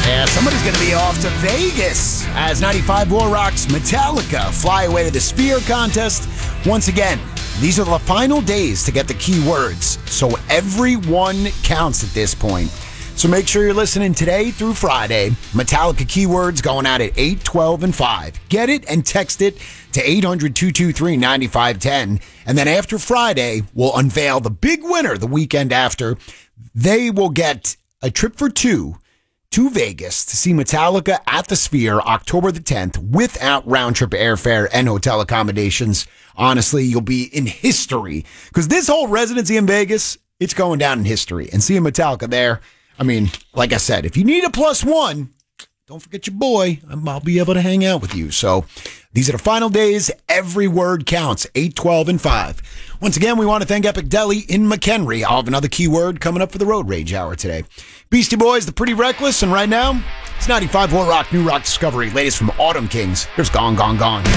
Yeah, somebody's going to be off to Vegas as 95 War Rock's Metallica fly away to the Sphere contest. Once again, these are the final days to get the keywords, so everyone counts at this point. So make sure you're listening today through Friday. Metallica keywords going out at 8, 12, and 5. Get it and text it to 800-223-9510. And then after Friday, we'll unveil the big winner the weekend after. They will get a trip for two to Vegas to see Metallica at the Sphere October the 10th without round-trip airfare and hotel accommodations. Honestly, you'll be in history because this whole residency in Vegas, it's going down in history. And seeing Metallica there, I mean, like I said, if you need a +1, don't forget your boy. I'll be able to hang out with you. So these are the final days. Every word counts, 8, 12, and 5. Once again, we want to thank Epic Deli in McHenry. I'll have another keyword coming up for the Road Rage Hour today. Beastie Boys, The Pretty Reckless, and right now, it's 95 War Rock, New Rock Discovery, latest from Autumn Kings. Here's Gone, Gone, Gone.